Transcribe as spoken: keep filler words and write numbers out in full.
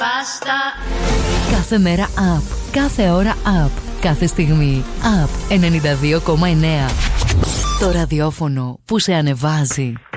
Πάστα. Κάθε μέρα up, κάθε ώρα up, κάθε στιγμή up. ενενήντα δύο κόμμα εννέα. Το ραδιόφωνο που σε ανεβάζει.